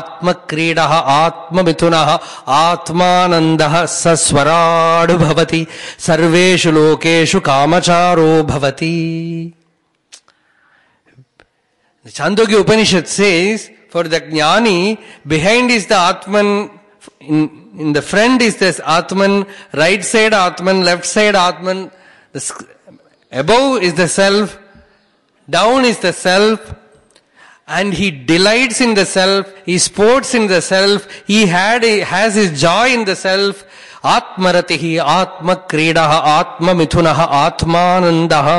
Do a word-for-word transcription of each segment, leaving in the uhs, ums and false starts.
ആത്മക്രീഡഃ ആത്മമിഥുനഃ ആത്മാനന്ദഃ സസ്വരാട് ഭവതി സർവേഷു ലോകേഷു കാമചാരോ ഭവതി. The Chandogya Upanishad says, for the Jnani, behind is the Atman, in, in the front is this Atman, right side Atman, left side Atman, the, above is the self, down is the self, and he delights in the self, he sports in the self, he had he has his joy in the self. Atmaratihi atma kridaha atma mithunaha atmanandaha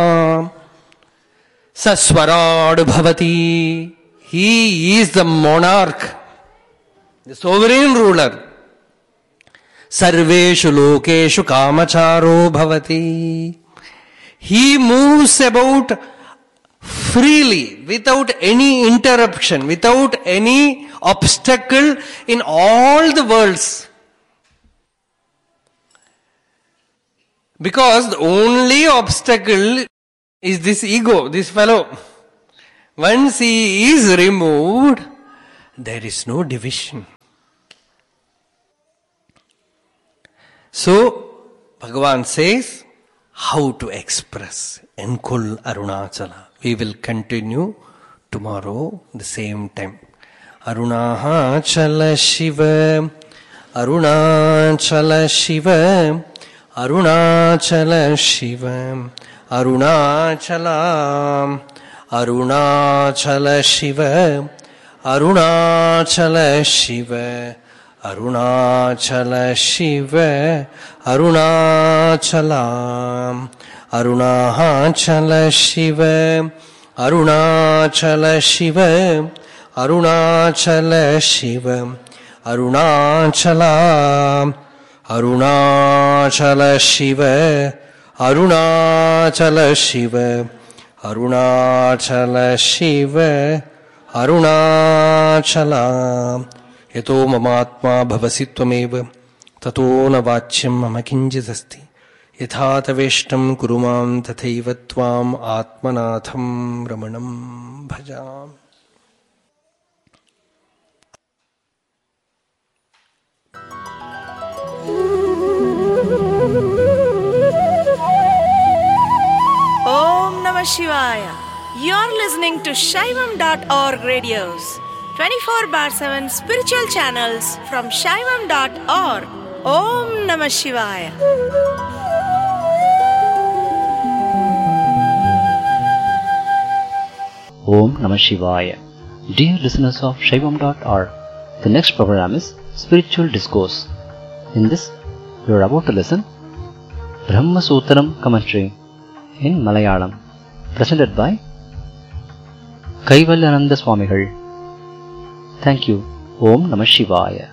saswarad bhavati. He is the monarch, the sovereign ruler. Sarveshu lokeshu kamacharo bhavati. He moves about freely, without any interruption, without any obstacle in all the worlds. Because the only obstacle is this ego, this fellow. Once he is removed, there is no division. So, Bhagavan says, how to express Enkul Arunachala. We will continue tomorrow, the same time. Arunachala Shiva, Arunachala Shiva, Arunachala Shiva, Arunachala, Arunachala Shiva, Arunachala Shiva, Arunachala Shiva, Arunachala, Arunachala Shiva, Arunachala Shiva, Arunachala Shiva, Arunachala, Arunachala Shiva, Arunachala Shiva, Arunachala Shiva, Arunachala. Yato mamatma bhavasi tvameva tato na vachyam mama kinjidasti yatha taveshtam kurumam tathaiva tvam atmanatham ramanam bhajam. Om Namah Shivaya. You're listening to Shaivam dot org radios. twenty-four bar seven spiritual channels from Shaivam dot org. Om Namah Shivaya. Om Namah Shivaya. Dear listeners of Shaivam dot org, the next program is Spiritual Discourse. In this, you are about to listen Brahma Sutram commentary in Malayalam, presented by Kaivalyananda Swamigal. Thank you. Om Namah Shivaya.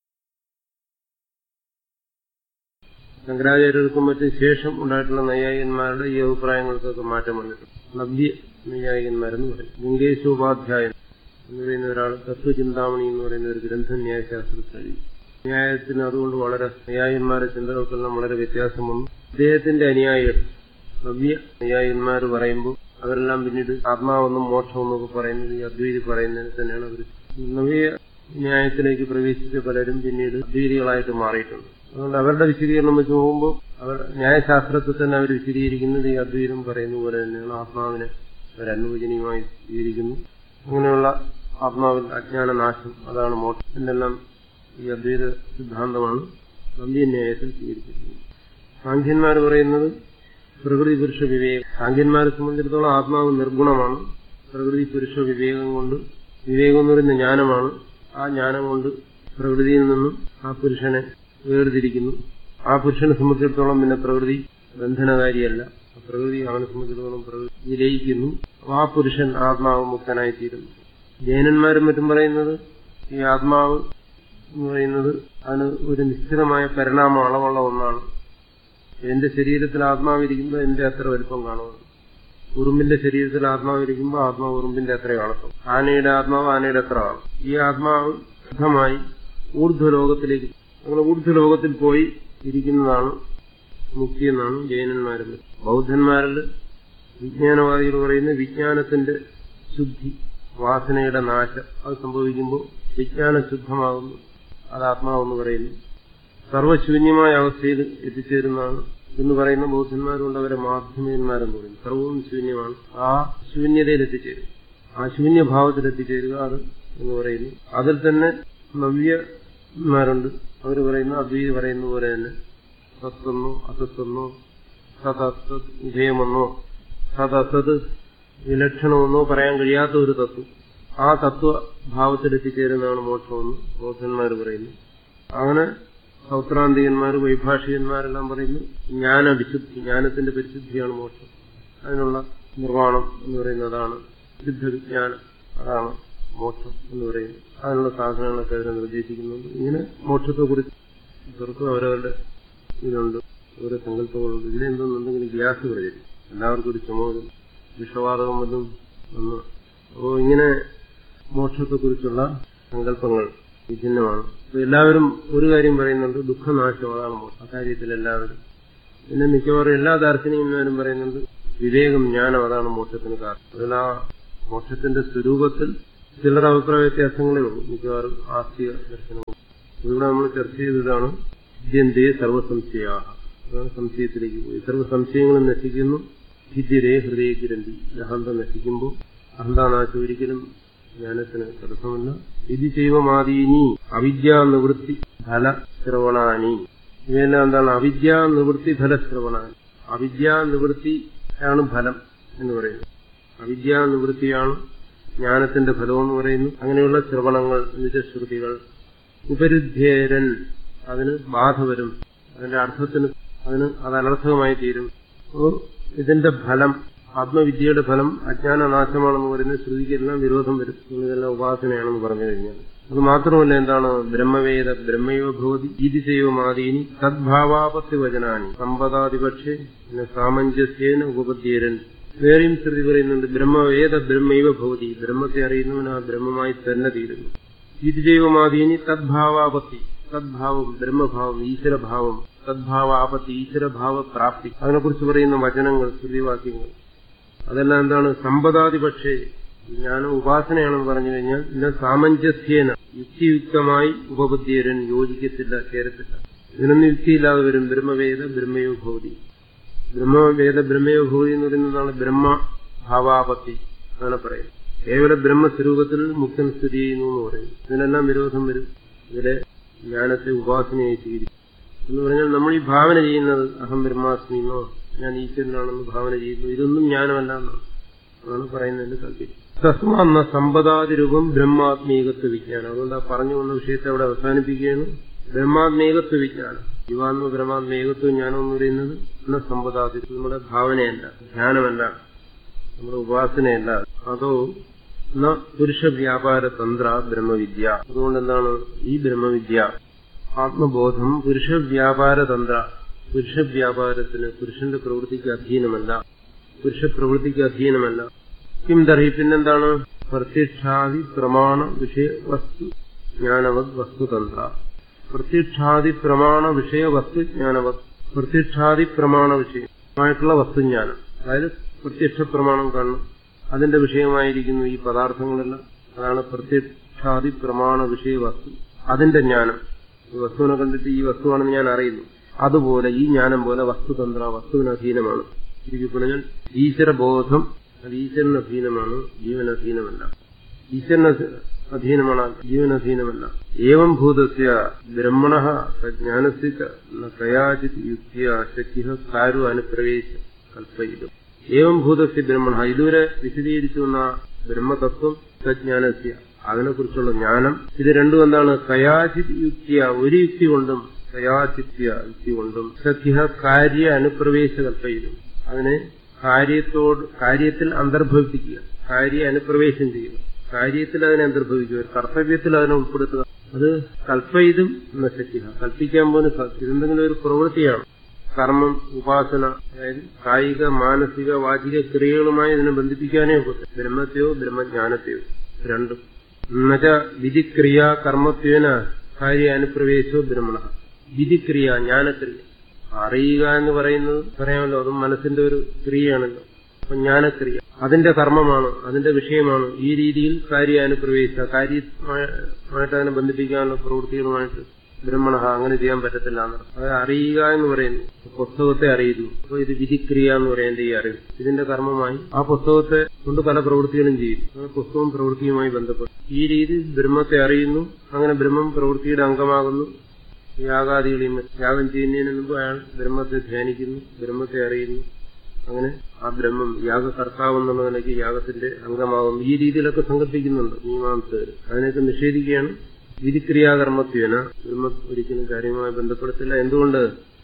ശങ്കരാചാര്യർക്കും മറ്റും ശേഷം ഉണ്ടായിട്ടുള്ള നൈയായികന്മാരുടെ ഈ അഭിപ്രായങ്ങൾക്കൊക്കെ മാറ്റം വന്നിട്ടുണ്ട്. നവ്യ നൈയായികന്മാരെന്ന് പറയും. ലിംഗേശോപാധ്യായൻ എന്ന് പറയുന്ന ഒരാൾ തത്വചിന്താമണി എന്ന് പറയുന്ന ഒരു ഗ്രന്ഥം ന്യായശാസ്ത്രത്തിൽ എഴുതി. ന്യായത്തിന് അതുകൊണ്ട് വളരെ നൈയായികന്മാരുടെ ചിന്തകൾക്കെല്ലാം വളരെ വ്യത്യാസം വന്നു. അദ്ദേഹത്തിന്റെ അനുയായികൾ നവ്യ നൈയായികന്മാർ പറയുമ്പോൾ അവരെല്ലാം പിന്നീട് ആത്മാവെന്നും മോക്ഷമെന്നൊക്കെ പറയുന്നത് ഈ അദ്വൈതി പറയുന്നതിന് തന്നെയാണ് അവർ. നവ്യ ന്യായത്തിലേക്ക് പ്രവേശിച്ച പലരും പിന്നീട് അദ്വൈതികളായിട്ട് മാറിയിട്ടുണ്ട്. അതുകൊണ്ട് അവരുടെ വിശദീകരണം വെച്ച് നോക്കുമ്പോൾ അവർ ന്യായശാസ്ത്രത്തിൽ തന്നെ അവർ വിശദീകരിക്കുന്നത് ഈ അദ്വൈതം പറയുന്ന പോലെ തന്നെയാണ്. ആത്മാവിനെ അവരനുവചനീയമായി സ്വീകരിക്കുന്നു. അങ്ങനെയുള്ള ആത്മാവിൽ അജ്ഞാനനാശം, അതാണ് മോക്ഷം എന്നെല്ലാം ഈ അദ്വൈത സിദ്ധാന്തമാണ് നവ്യന്യായത്തിൽ സ്വീകരിച്ചിരിക്കുന്നത്. സാഖ്യന്മാർ പറയുന്നത് പ്രകൃതി പുരുഷ വിവേകം. സാഖ്യന്മാരെ സംബന്ധിച്ചിടത്തോളം ആത്മാവ് നിർഗുണമാണ്. പ്രകൃതി പുരുഷ വിവേകം കൊണ്ട്, വിവേകം എന്ന് പറയുന്ന ജ്ഞാനമാണ്. ആ ജ്ഞാനം കൊണ്ട് പ്രകൃതിയിൽ നിന്നും ആ പുരുഷനെ വേർതിരിക്കുന്നു. ആ പുരുഷനെ സംബന്ധിച്ചിടത്തോളം പിന്നെ പ്രകൃതി ബന്ധനകാരിയല്ല. പ്രകൃതി അവനെ സംബന്ധിച്ചിടത്തോളം പ്രകൃതി വിലയിക്കുന്നു. ആ പുരുഷൻ ആത്മാവ് മുക്തനായിത്തീരുന്നു. ജൈനന്മാരും മറ്റും പറയുന്നത് ഈ ആത്മാവ് എന്ന് പറയുന്നത് അതിന് ഒരു നിശ്ചിതമായ പരിണാമ അളവുള്ള ഒന്നാണ്. എന്റെ ശരീരത്തിൽ ആത്മാവിരിക്കുമ്പോൾ എന്റെ അത്ര വലുപ്പം കാണുന്നു. ഉറുമ്പിന്റെ ശരീരത്തിൽ ആത്മാവിരിക്കുമ്പോൾ ആത്മാവ് ഉറുമ്പിന്റെ അത്ര കാണും. ആനയുടെ ആത്മാവ് ആനയുടെ അത്ര കാണും. ഈ ആത്മാവ് ശുദ്ധമായി ഊർധ്വലോകത്തിലേക്ക്, അങ്ങനെ ഊർധ്വലോകത്തിൽ പോയി ഇരിക്കുന്നതാണ് മുക്തി എന്നാണ് ജൈനന്മാരിൽ. ബൗദ്ധന്മാരിൽ വിജ്ഞാനവാദികൾ പറയുന്ന വിജ്ഞാനത്തിന്റെ ശുദ്ധി, വാസനയുടെ നാശം അത് സംഭവിക്കുമ്പോൾ വിജ്ഞാനശുദ്ധമാകുന്നു, അത് ആത്മാവെന്ന് പറയുന്നു. സർവശൂന്യമായ അവസ്ഥയിൽ എത്തിച്ചേരുന്നതാണ് എന്ന് പറയുന്ന ബൗദ്ധന്മാരുണ്ട്. അവരെ മാധ്യമന്മാരെന്ന് പറയുന്നു. സർവവും ശൂന്യമാണ്, ആ ശൂന്യതയിൽ എത്തിച്ചേരും, ആ ശൂന്യഭാവത്തിൽ എത്തിച്ചേരുക അത് എന്ന് പറയുന്നു. അതിൽ തന്നെ നവ്യന്മാരുണ്ട്. അവർ പറയുന്നു, അദ്വൈതി പറയുന്ന പോലെ തന്നെ സത്തെന്നോ അസത്തെന്നോ സതസത് ഉഭയമെന്നോ സതസത് വിലക്ഷണമെന്നോ പറയാൻ കഴിയാത്ത ഒരു തത്വം, ആ തത്വഭാവത്തിൽ എത്തിച്ചേരുന്നതാണ് മോക്ഷമെന്ന് ബൗദ്ധന്മാർ പറയുന്നു. അങ്ങനെ സൗത്രാന്തികന്മാർ, വൈഭാഷികന്മാരെല്ലാം പറയുന്നു ജ്ഞാന വിശുദ്ധി, ജ്ഞാനത്തിന്റെ പരിശുദ്ധിയാണ് മോക്ഷം. അതിനുള്ള നിർവ്വാണം എന്ന് പറയുന്നതാണ് സിദ്ധവിജ്ഞാനം, അതാണ് മോക്ഷം എന്ന് പറയുന്നത്. അതിനുള്ള സാധനങ്ങളൊക്കെ അവരെ നിർദ്ദേശിക്കുന്നുണ്ട്. ഇങ്ങനെ മോക്ഷത്തെക്കുറിച്ച് ഇവർക്കും അവരവരുടെ ഇതുണ്ട്, ഓരോ സങ്കല്പങ്ങളുണ്ട്. ഇതിലെന്തെന്നുണ്ടെങ്കിലും ഗ്യാസ് പ്രചരിക്കും, എല്ലാവർക്കും ഒരു ചുമതലും വിഷവാതകം വല്ലതും വന്ന്. അപ്പോൾ ഇങ്ങനെ മോക്ഷത്തെക്കുറിച്ചുള്ള സങ്കല്പങ്ങൾ വിഭിന്നമാണ്. എല്ലാവരും ഒരു കാര്യം പറയുന്നുണ്ട്, ദുഃഖനാശം, അതാണ് മോക്ഷം. അക്കാര്യത്തിൽ എല്ലാവരും. പിന്നെ മിക്കവാറും എല്ലാ ദാർശനികന്മാരും പറയുന്നുണ്ട് വിവേകം, ജ്ഞാനം, അതാണ് മോക്ഷത്തിന് കാരണം. അതിൽ ആ മോക്ഷത്തിന്റെ സ്വരൂപത്തിൽ ചിലർ അഭിപ്രായ വ്യത്യാസങ്ങളേ ഉള്ളൂ, മിക്കവാറും ആസ്തിക ദർശനങ്ങൾ. ഇവിടെ നമ്മൾ ചർച്ച ചെയ്തതാണ് ഭിദ്യന്തേ സർവസംശയാഹ, അതാണ് സംശയത്തിലേക്ക് പോയി. സർവ്വസംശയങ്ങളും നശിക്കുന്നു. ഭിദ്യരേ ഹൃദയ ഗ്രന്ഥി, അഹന്ത നശിക്കുമ്പോൾ, അഹന്താനാശം ഒരിക്കലും ജ്ഞാനത്തിന് തടസ്സമല്ല. ഇത് ചെയ്വമാദീനി അവിദ്യാ നിവൃത്തി ഫല ശ്രവണാനി, ഇവയെല്ലാം എന്താണ്? അവിദ്യാ നിവൃത്തി ഫല ശ്രവണാനി. അവിദ്യാ നിവൃത്തിയാണ് ഫലം എന്ന് പറയുന്നത്. അവിദ്യാ നിവൃത്തിയാണ് ജ്ഞാനത്തിന്റെ ഫലമെന്ന് പറയുന്നു. അങ്ങനെയുള്ള ശ്രവണങ്ങൾ, നിജശ്രുതികൾ, ഉപരുദ്ധേരൻ, അതിന് ബാധ വരും, അതിന്റെ അർത്ഥത്തിന് അതിന് അത് അനർത്ഥകമായി തീരും. അപ്പോൾ ഇതിന്റെ ഫലം, ആത്മവിദ്യയുടെ ഫലം അജ്ഞാനനാശമാണെന്ന് പറയുന്ന ശ്രുതിക്കെല്ലാം വിരോധം വരും. ഇതെല്ലാം ഉപാസനയാണെന്ന് പറഞ്ഞു കഴിഞ്ഞാൽ അത് മാത്രമല്ല, എന്താണ്? ബ്രഹ്മവേദ ബ്രഹ്മയോ ഭവതി ഇതി ചെയ്വമാദീനി തദ്ഭാവാപത്തി വചനാനി സമ്പദാതിപക്ഷേ പിന്നെ സാമഞ്ജസ്യേന ഉപപദ്യേരൻ. വേറെയും ശ്രുതി പറയുന്നുണ്ട് ബ്രഹ്മവേദ ബ്രഹ്മൈവ ഭവതി, ബ്രഹ്മത്തെ അറിയുന്നവന് ആ ബ്രഹ്മമായി തന്നെ തീരുന്നു. ഇതി ചെയ്വമാദീനി തദ്ഭാവാപത്തി, തദ്ഭാവം ബ്രഹ്മഭാവം, ഈശ്വരഭാവം, തദ്ഭാവാപത്തി ഈശ്വരഭാവ പ്രാപ്തി, അതിനെക്കുറിച്ച് പറയുന്ന വചനങ്ങൾ, ശ്രുതിവാക്യങ്ങൾ, അതെല്ലാം എന്താണ്? സമ്പദാതിപക്ഷേ, ജ്ഞാനം ഉപാസനയാണെന്ന് പറഞ്ഞു കഴിഞ്ഞാൽ ഇന്ന സാമഞ്ജസ്യേന, യുക്തിയുക്തമായി ഉപബുദ്ധിയരൻ, യോജിക്കത്തില്ല, ചേരത്തില്ല. ഇതിനൊന്നും യുക്തിയില്ലാതെ വരും. ബ്രഹ്മവേദ ബ്രഹ്മയോ ഭവതി, ബ്രഹ്മവേദ ബ്രഹ്മയോ ഭവതി എന്ന് പറയുന്നതാണ് ബ്രഹ്മഭാവാപത്തി, അങ്ങനെ പറയും. കേവല ബ്രഹ്മസ്വരൂപത്തിൽ മുക്തൻ സ്ഥിതി ചെയ്യുന്നു എന്ന് പറയും. ഇതിനെല്ലാം വിരോധം വരും. ഇതിലെ ജ്ഞാനത്തെ ഉപാസനയായി സ്വീകരിക്കും എന്ന് പറഞ്ഞാൽ നമ്മൾ ഈ ഭാവന ചെയ്യുന്നത് അഹം ബ്രഹ്മാസ്മി എന്നോ ഞാൻ ഈശ്വരനാണെന്ന് ഭാവന ചെയ്യുന്നു, ഇതൊന്നും ജ്ഞാനമല്ല എന്നാണ് അതാണ് പറയുന്നതിന്റെ താല്പര്യം. തസ്മാന്ന സമ്പദാതിരൂപം ബ്രഹ്മാത്മീകത്വ വിജ്ഞാനം. അതുകൊണ്ട് ആ പറഞ്ഞു വന്ന വിഷയത്തെ അവിടെ അവസാനിപ്പിക്കുകയാണ്. ബ്രഹ്മാത്മീകത്വ വിജ്ഞാനം, ജീവാത്മ ബ്രഹ്മാത്മീകത്വ ജ്ഞാനം എന്ന് പറയുന്നത് എന്ന സമ്പദാതിരൂപം നമ്മുടെ ഭാവനയല്ല, ധ്യാനമല്ല, നമ്മുടെ ഉപാസനയല്ല. അതോ ന പുരുഷ വ്യാപാര തന്ത്ര ബ്രഹ്മവിദ്യ. അതുകൊണ്ട് എന്താണ് ഈ ബ്രഹ്മവിദ്യ? ആത്മബോധം പുരുഷ വ്യാപാര തന്ത്ര, പുരുഷ വ്യാപാരത്തിന്, പുരുഷന്റെ പ്രവൃത്തിക്ക് അധീനമല്ല, പുരുഷ പ്രവൃത്തിക്ക് അധീനമല്ല. കിം തർഹി, പിന്നെന്താണ്? പ്രത്യക്ഷാദി പ്രമാണ വിഷയ വസ്തു ജ്ഞാനവത് വസ്തുതന്ത്ര. പ്രത്യക്ഷാദി പ്രമാണ വിഷയ വസ്തു ജ്ഞാനവത്, പ്രത്യക്ഷാദി പ്രമാണ വിഷയമായിട്ടുള്ള വസ്തുജ്ഞാനം, അതായത് പ്രത്യക്ഷ പ്രമാണം കാണണം, അതിന്റെ വിഷയമായിരിക്കുന്നു ഈ പദാർത്ഥങ്ങളെല്ലാം. അതാണ് പ്രത്യക്ഷാദി പ്രമാണ വിഷയ വസ്തു, അതിന്റെ ജ്ഞാനം. ഈ വസ്തുവിനെ കണ്ടിട്ട് ഈ വസ്തുവാണെന്ന് ഞാൻ അറിയുന്നു. അതുപോലെ ഈ ജ്ഞാനം പോലെ വസ്തുതന്ത്ര, വസ്തുവിന് അധീനമാണ്. ശരിക്കും പറഞ്ഞാൽ ഈശ്വരബോധം അത് ഈശ്വരന് അധീനമാണ്, ജീവനധീനമല്ല. ഈശ്വരന് അധീനമാണ്, ജീവനധീനമല്ല. ഏവം ഭൂതസ്യ ബ്രഹ്മണഃ ജ്ഞാനസ്യ കയാചിത് യുക്തിയ ശക്തിഃ കാരു അനുപ്രവേശ കൽപ്പയിതും. ഏവം ഭൂതസ്യ ബ്രഹ്മണ, ഇതുവരെ വിശദീകരിച്ചു വന്ന ബ്രഹ്മതത്വം, സജ്ഞാനസ്യ, അതിനെക്കുറിച്ചുള്ള ജ്ഞാനം, ഇത് രണ്ടും എന്താണ്? കയാചിത് യുക്തിയ, ഒരു യുക്തി കൊണ്ടും, കയാചിത്യ യുക്തി കൊണ്ടും, സഖ്യ കാര്യ അനുപ്രവേശ കൽപ്പയിലും, അതിനെ കാര്യത്തോട് കാര്യത്തിൽ അന്തർഭവിപ്പിക്കുക, കാര്യ അനുപ്രവേശം ചെയ്യുക, കാര്യത്തിൽ അതിനെ അന്തർഭവിക്കുക, കർത്തവ്യത്തിൽ അതിനെ ഉൾപ്പെടുത്തുക. അത് കൽപ്പയിതും നശിക്കുക, കൽപ്പിക്കാൻ പോലും സാധിക്കും. ഇതെന്തെങ്കിലും ഒരു പ്രവൃത്തിയാണ്. കർമ്മം, ഉപാസന, അതായത് കായിക മാനസിക വാചിക ക്രിയകളുമായി ഇതിനെ ബന്ധിപ്പിക്കാനേ ഒക്കട്ടെ. ബ്രഹ്മത്തെയോ ബ്രഹ്മജ്ഞാനത്തെയോ രണ്ടും. എന്നുവെച്ച വിധിക്രിയ കർമ്മത്വേന കാര്യ അനുപ്രവേശോ ബ്രഹ്മണ. വിധിക്രിയ, ജ്ഞാനക്രിയ, അറിയുക എന്ന് പറയുന്നത് പറയാമല്ലോ, അതും മനസ്സിന്റെ ഒരു ക്രിയയാണല്ലോ. അപ്പൊ ജ്ഞാനക്രിയ, അതിന്റെ കർമ്മമാണ്, അതിന്റെ വിഷയമാണ്. ഈ രീതിയിൽ കാര്യാനുപ്രവേശിച്ച കാര്യമായിട്ട് അതിനെ ബന്ധിപ്പിക്കാനുള്ള പ്രവൃത്തികളുമായിട്ട് ബ്രഹ്മണ അങ്ങനെ ചെയ്യാൻ പറ്റത്തില്ല എന്ന്. അത് അറിയുക എന്ന് പറയുന്നു. പുസ്തകത്തെ അറിയുന്നു. അപ്പൊ ഇത് വിധിക്രിയ എന്ന് പറയുന്നത് ഈ അറിവ്. ഇതിന്റെ കർമ്മമായി ആ പുസ്തകത്തെ കൊണ്ട് പല പ്രവൃത്തികളും ചെയ്യും. പുസ്തകവും പ്രവൃത്തിയുമായി ബന്ധപ്പെട്ടു ഈ രീതിയിൽ ബ്രഹ്മത്തെ അറിയുന്നു. അങ്ങനെ ബ്രഹ്മം പ്രവൃത്തിയുടെ അംഗമാകുന്നു. യാഗാദികളെയും യാഗം ചെയ്യുന്നതിന് മുമ്പ് അയാൾ ബ്രഹ്മത്തെ ധ്യാനിക്കുന്നു, ബ്രഹ്മത്തെ അറിയുന്നു. അങ്ങനെ ആ ബ്രഹ്മം യാഗകർത്താവ് എന്നുള്ള നിലയ്ക്ക് യാഗത്തിന്റെ അംഗമാകുന്നു. ഈ രീതിയിലൊക്കെ സങ്കല്പിക്കുന്നുണ്ട് മീമാംസകർ. അതിനൊക്കെ നിഷേധിക്കുകയാണ്. വിധിക്രിയാകർമ്മത്വേന ബ്രഹ്മം ഒരിക്കലും കാര്യവുമായി ബന്ധപ്പെടുത്തില്ല. എന്തുകൊണ്ട്?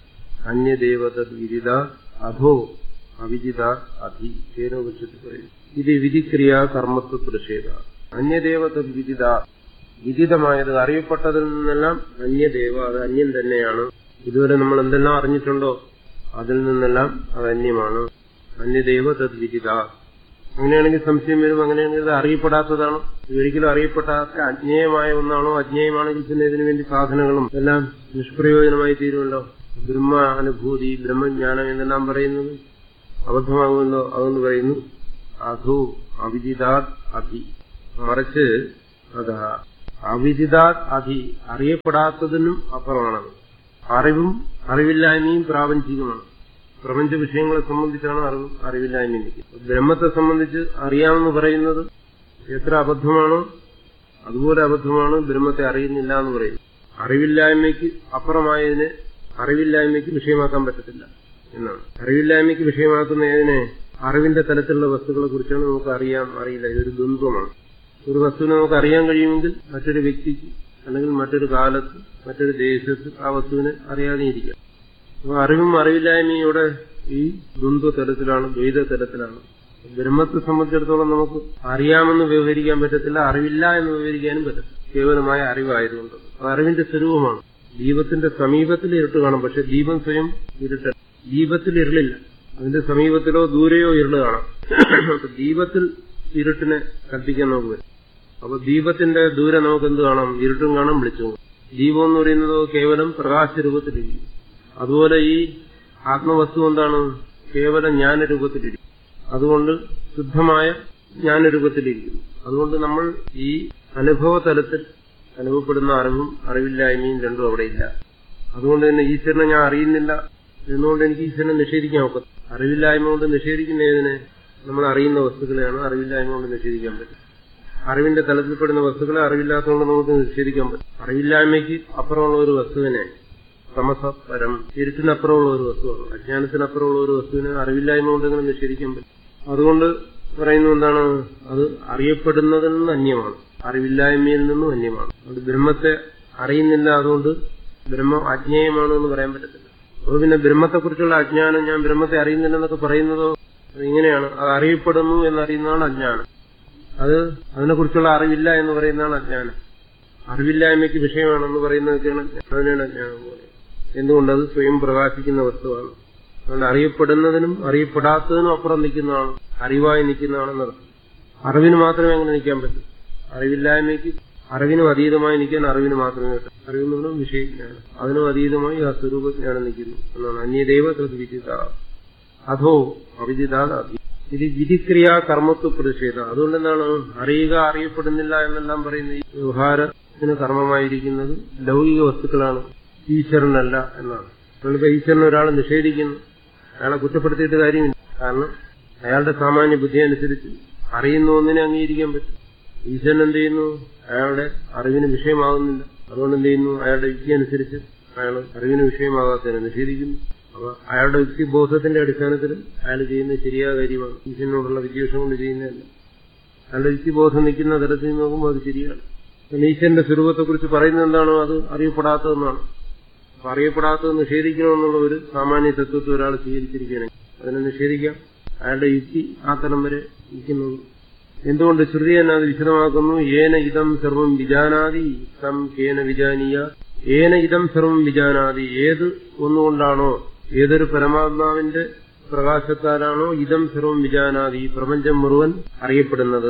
അന്യദേവത വിദിത അധോ അവിദിത അധി കേനോപനിഷത്ത് പറയുന്നു. ഇത് വിധിക്രിയാ കർമ്മത്വ പ്രതിഷേധ. അന്യദേവത വിദിത, വിദിതമായത് അറിയപ്പെട്ടതിൽ നിന്നെല്ലാം അന്യദേവ, അത് അന്യം തന്നെയാണ്. ഇതുവരെ നമ്മൾ എന്തെല്ലാം അറിഞ്ഞിട്ടുണ്ടോ അതിൽ നിന്നെല്ലാം അത് അന്യമാണ്. അന്യദേവ തദ് വിദിത. അങ്ങനെയാണെങ്കിൽ സംശയം വരും. അങ്ങനെയാണെങ്കിൽ ഇത് അറിയപ്പെടാത്തതാണോ? ഒരിക്കലും അറിയപ്പെടാത്ത അജ്ഞേയമായ ഒന്നാണോ? അജ്ഞേയമാണെങ്കിൽ പിന്നെ ഇതിനു വേണ്ടി സാധനങ്ങളും എല്ലാം നിഷ്പ്രയോജനമായി തീരുമല്ലോ. ബ്രഹ്മ അനുഭൂതി, ബ്രഹ്മജ്ഞാനം എന്നെല്ലാം പറയുന്നത് അബദ്ധമാകുമല്ലോ. അതെന്ന് പറയുന്നു അധോ അവിദിതാത് അധി. മറിച്ച് അതാ അവിദിതാത് അധി, അറിയപ്പെടാത്തതിനും അപ്പുറമാണ്. അറിവും അറിവില്ലായ്മയും പ്രാപഞ്ചികമാണ്. പ്രപഞ്ച വിഷയങ്ങളെ സംബന്ധിച്ചാണ് അറിവും അറിവില്ലായ്മയും നിൽക്കുന്നത്. ബ്രഹ്മത്തെ സംബന്ധിച്ച് അറിയാമെന്ന് പറയുന്നത് എത്ര അബദ്ധമാണോ അതുപോലെ അബദ്ധമാണ് ബ്രഹ്മത്തെ അറിയുന്നില്ല എന്ന് പറയുന്നത്. അറിവില്ലായ്മയ്ക്ക് അപ്പുറമായതിനെ അറിവില്ലായ്മയ്ക്ക് വിഷയമാക്കാൻ പറ്റത്തില്ല എന്നാണ്. അറിവില്ലായ്മയ്ക്ക് വിഷയമാക്കുന്നതിനെ അറിവിന്റെ തലത്തിലുള്ള വസ്തുക്കളെ കുറിച്ചാണ് നമുക്ക് അറിയാം അറിയില്ല. ഇതൊരു ദ്വന്ദ്വമാണ്. ഒരു വസ്തുവിനെ നമുക്ക് അറിയാൻ കഴിയുമെങ്കിൽ മറ്റൊരു വ്യക്തിക്ക് അല്ലെങ്കിൽ മറ്റൊരു കാലത്ത് മറ്റൊരു ദേശത്ത് ആ വസ്തുവിനെ അറിയാതെ ഇരിക്കാം. അപ്പൊ അറിവും അറിവില്ലായ്മയുടെ ഈ ദ്വന്ദ്വ തലത്തിലാണ്, ദ്വൈത തലത്തിലാണ്. ബ്രഹ്മത്തെ സംബന്ധിച്ചിടത്തോളം നമുക്ക് അറിയാമെന്ന് വ്യവഹരിക്കാൻ പറ്റത്തില്ല, അറിവില്ല എന്ന് വ്യവഹരിക്കാനും പറ്റത്തില്ല. കേവലമായ അറിവായതുകൊണ്ട് അത് അറിവിന്റെ സ്വരൂപമാണ്. ദീപത്തിന്റെ സമീപത്തിൽ ഇരുട്ട് കാണും, പക്ഷെ ദീപം സ്വയം ഇരുട്ട. ദീപത്തിൽ ഇരുളില്ല, അതിന്റെ സമീപത്തിലോ ദൂരെയോ ഇരുള് കാണാം. അപ്പൊ ദീപത്തിൽ ഇരുട്ടിനെ കൽപ്പിക്കാൻ നമുക്ക് വരും. അപ്പൊ ദീപത്തിന്റെ ദൂരെ നമുക്ക് എന്ത് കാണാം? ഇരുട്ടും കാണാം, വെളിച്ചവും. ദീപം എന്ന് പറയുന്നത് കേവലം പ്രകാശരൂപത്തിലിരിക്കും. അതുപോലെ ഈ ആത്മവസ്തു എന്താണ്? കേവലം ജ്ഞാനരൂപത്തിലിരിക്കും. അതുകൊണ്ട് ശുദ്ധമായ ജ്ഞാനരൂപത്തിലിരിക്കുന്നു. അതുകൊണ്ട് നമ്മൾ ഈ അനുഭവ തലത്തിൽ അനുഭവപ്പെടുന്ന അറിവും അറിവില്ലായ്മയും രണ്ടും അവിടെയില്ല. അതുകൊണ്ട് തന്നെ ഈശ്വരനെ ഞാൻ അറിയുന്നില്ല എന്നുകൊണ്ട് എനിക്ക് ഈശ്വരനെ നിഷേധിക്കാൻ ഒക്കും. അറിവില്ലായ്മ കൊണ്ട് നിഷേധിക്കുന്ന ഏതിനെ? നമ്മൾ അറിയുന്ന വസ്തുക്കളെയാണ് അറിവില്ലായ്മ കൊണ്ട് നിഷേധിക്കാൻ പറ്റും. അറിവിന്റെ തലത്തിൽപ്പെടുന്ന വസ്തുക്കളെ അറിവില്ലാത്തതുകൊണ്ട് നമുക്ക് നിഷേധിക്കാൻ പറ്റും. അറിവില്ലായ്മയ്ക്ക് അപ്പുറമുള്ള ഒരു വസ്തുവിനെ, സമസപരം, ഇരുട്ടിനപ്പുറമുള്ള ഒരു വസ്തുവാണ്, അജ്ഞാനത്തിനപ്പുറമുള്ള ഒരു വസ്തുവിനെ അറിവില്ലായ്മ കൊണ്ട് എങ്ങനെ നിഷേധിക്കാൻ പറ്റും? അതുകൊണ്ട് പറയുന്നത് എന്താണ്? അത് അറിയപ്പെടുന്നതിൽ നിന്ന് അന്യമാണ്, അറിവില്ലായ്മയിൽ നിന്നും അന്യമാണ്. അതുകൊണ്ട് ബ്രഹ്മത്തെ അറിയുന്നില്ല, അതുകൊണ്ട് ബ്രഹ്മം അജ്ഞേയമാണ് എന്ന് പറയാൻ പറ്റത്തില്ല. അപ്പോൾ പിന്നെ ബ്രഹ്മത്തെക്കുറിച്ചുള്ള അജ്ഞാനം, ഞാൻ ബ്രഹ്മത്തെ അറിയുന്നില്ലെന്നൊക്കെ പറയുന്നതോ ഇങ്ങനെയാണ്. അത് അറിയപ്പെടുന്നു എന്നറിയുന്നതാണ് അജ്ഞാനം. അത് അതിനെക്കുറിച്ചുള്ള അറിവില്ല എന്ന് പറയുന്നതാണ് അജ്ഞാനം. അറിവില്ലായ്മയ്ക്ക് വിഷയമാണെന്ന് പറയുന്നതൊക്കെയാണ് അതിനാണ് അജ്ഞാനം പോലെ. എന്തുകൊണ്ടത് സ്വയം പ്രകാശിക്കുന്ന വസ്തുവാണ്. അതുകൊണ്ട് അറിയപ്പെടുന്നതിനും അറിയപ്പെടാത്തതിനും അപ്പുറം നിൽക്കുന്നതാണ്, അറിവായി നിൽക്കുന്നതാണെന്നർത്ഥം. അറിവിന് മാത്രമേ അങ്ങനെ നിൽക്കാൻ പറ്റൂ. അറിവില്ലായ്മയ്ക്ക് അറിവിനും അതീതമായി നിൽക്കാൻ അറിവിന് മാത്രമേ പറ്റൂ. അറിവെന്നുള്ള വിഷയജ്ഞാനം, അതിനും അതീതമായി ആ സ്വരൂപജ്ഞാനം നിൽക്കുന്നു എന്നാണ്. അന്യദൈവ തദ്വിദിത അധോ അവിദിതാത് അധി. ഇത് വിധിക്രിയാ കർമ്മത്വ പ്രതിഷേധ. അതുകൊണ്ട് എന്താണ് അറിയുക അറിയപ്പെടുന്നില്ല എന്നെല്ലാം പറയുന്ന ഈ വ്യവഹാരത്തിന് കർമ്മമായിരിക്കുന്നത് ലൗകിക വസ്തുക്കളാണ്, ഈശ്വരനല്ല എന്നാണ്. നമ്മളിപ്പോ ഈശ്വരനെ ഒരാളെ നിഷേധിക്കുന്നു, അയാളെ കുറ്റപ്പെടുത്തിയിട്ട് കാര്യമില്ല. കാരണം അയാളുടെ സാമാന്യ ബുദ്ധി അനുസരിച്ച് അറിയുന്ന ഒന്നിനെ അംഗീകരിക്കാൻ പറ്റും. ഈശ്വരൻ എന്ത് ചെയ്യുന്നു? അയാളുടെ അറിവിന് വിഷയമാകുന്നില്ല. അതുകൊണ്ട് എന്ത് ചെയ്യുന്നു? അയാളുടെ യുക്തി അനുസരിച്ച് അയാൾ അറിവിന് വിഷയമാകാത്തതിനെ നിഷേധിക്കുന്നു. അപ്പൊ അയാളുടെ യുക്തിബോധത്തിന്റെ അടിസ്ഥാനത്തിൽ അയാൾ ചെയ്യുന്നത് ശരിയായ കാര്യമാണ്. ഈശ്വരനോടുള്ള വിദ്വേഷം കൊണ്ട് ചെയ്യുന്നതല്ല. അയാളുടെ യുക്തിബോധം നിൽക്കുന്ന തരത്തിൽ നോക്കുമ്പോൾ അത് ശരിയാണ്. ഈശ്വരന്റെ സ്വരൂപത്തെക്കുറിച്ച് പറയുന്നത് എന്താണോ അത് അറിയപ്പെടാത്തതെന്നാണ്. അപ്പൊ അറിയപ്പെടാത്തത് നിഷേധിക്കണമെന്നുള്ള ഒരു സാമാന്യ തത്വത്തെ ഒരാൾ സ്വീകരിച്ചിരിക്കുകയാണെങ്കിൽ അതിനെ നിഷേധിക്കാം. അയാളുടെ യുക്തി ആ തലം വരെ നിൽക്കുന്നത്. എന്തുകൊണ്ട്? ശ്രുതി തന്നെ അത് വിശദമാക്കുന്നു. ഏന ഇതം സർവം വിജാനാതി തം കേന വിജാനീയ. ഏന ഇതം സർവം വിജാനാതി, ഏത് ഒന്നുകൊണ്ടാണോ, ഏതൊരു പരമാത്മാവിന്റെ പ്രകാശത്താലാണോ ഇതം സർവം വിജാനാതി, ഈ പ്രപഞ്ചം മുഴുവൻ അറിയപ്പെടുന്നത്,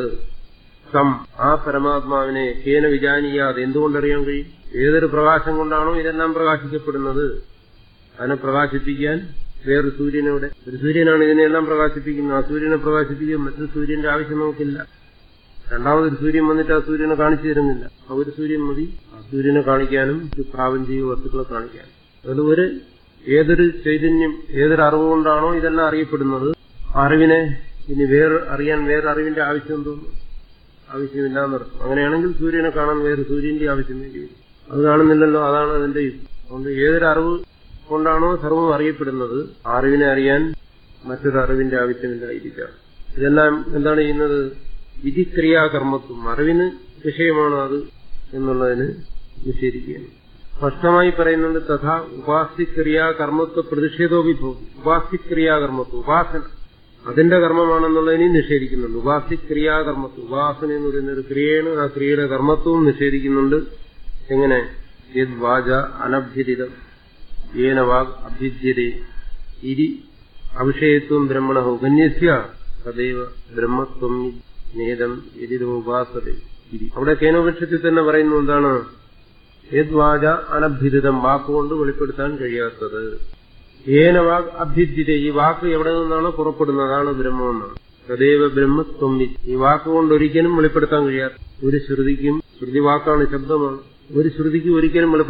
തം ആ പരമാത്മാവിനെ കേന വിജാനീയാത് എന്തുകൊണ്ടറിയാൻ കഴിയും? ഏതൊരു പ്രകാശം കൊണ്ടാണോ ഇതെല്ലാം പ്രകാശിക്കപ്പെടുന്നത്, അതിനെ പ്രകാശിപ്പിക്കാൻ വേറൊരു സൂര്യനോടെ ഒരു സൂര്യനാണ് ഇതിനെല്ലാം പ്രകാശിപ്പിക്കുന്നത്. ആ സൂര്യനെ പ്രകാശിപ്പിക്കുക മറ്റൊരു സൂര്യന്റെ ആവശ്യം നമുക്കില്ല. രണ്ടാമതൊരു സൂര്യൻ വന്നിട്ട് ആ സൂര്യനെ കാണിച്ചു തരുന്നില്ല. ആ ഒരു സൂര്യൻ മതി ആ സൂര്യനെ കാണിക്കാനും പ്രാപഞ്ചിക വസ്തുക്കളെ കാണിക്കാനും. അത് ഒരു ഏതൊരു ചൈതന്യം ഏതൊരു അറിവുകൊണ്ടാണോ ഇതെല്ലാം അറിയപ്പെടുന്നത്, അറിവിനെ ഇനി വേറെ അറിയാൻ വേറെ അറിവിന്റെ ആവശ്യം തോന്നുന്നു, ആവശ്യമില്ലാന്നർത്ഥം. അങ്ങനെയാണെങ്കിൽ സൂര്യനെ കാണാൻ വേറെ സൂര്യന്റെ ആവശ്യം വേണ്ടി വരും. അത് കാണുന്നില്ലല്ലോ, അതാണ് അതിന്റെ ഇത്. അതുകൊണ്ട് ഏതൊരു അറിവ് കൊണ്ടാണോ സർവ്വം അറിയപ്പെടുന്നത്, അറിവിനെ അറിയാൻ മറ്റൊരു അറിവിന്റെ ആവശ്യമില്ലായിരിക്കാം. ഇതെല്ലാം എന്താണ് ചെയ്യുന്നത്? വിധിക്രിയാകർമ്മത്വം, അറിവിന് വിഷയമാണ് അത് എന്നുള്ളതിന് നിഷേധിക്കുകയാണ്. സ്പഷ്ടമായി പറയുന്നുണ്ട് തഥാ ഉപാസ്യക്രിയാകർമ്മത്വ പ്രതിഷേധോഭിഭവം. ഉപാസ്യക്രിയാകർമ്മത്വം ഉപാസന അതിന്റെ കർമ്മമാണെന്നുള്ളതിനെ നിഷേധിക്കുന്നുണ്ട്. ഉപാസ്യക്രിയാകർമ്മത്വം ഉപാസന എന്ന് പറയുന്ന ഒരു ക്രിയയാണ്. ആ ക്രിയയുടെ കർമ്മത്വവും നിഷേധിക്കുന്നുണ്ട്. എങ്ങനെ? യദ് വാച അനഭ്യതിതം യേന വാഗ് അഭ്യുജ്യതേ ഇരി അവിഷയത്വം ബ്രഹ്മണ ഗണ്യസ്യ തദൈവ ബ്രഹ്മത്വം നേദം യതിരോപാസതേ. അവിടെ കേനോപനിഷത്തിൽ തന്നെ പറയുന്നു എന്താണ്? യദ്വാച അനഭ്യുദിതം, വാക്കുകൊണ്ട് വെളിപ്പെടുത്താൻ കഴിയാത്തത്. ഏന വാഗ് അഭ്യുജ്യത, ഈ വാക്ക് എവിടെ നിന്നാണോ പുറപ്പെടുന്നത് അതാണ് ബ്രഹ്മമെന്നാണ്. തദൈവ ബ്രഹ്മത്വം, ഈ വാക്കുകൊണ്ട് ഒരിക്കലും വെളിപ്പെടുത്താൻ കഴിയാത്ത ഒരു ശ്രുതിക്കും, ശ്രുതി വാക്കാണ്, ശബ്ദമാണ്, ഒരു ശ്രുതിക്കും ഒരിക്കലും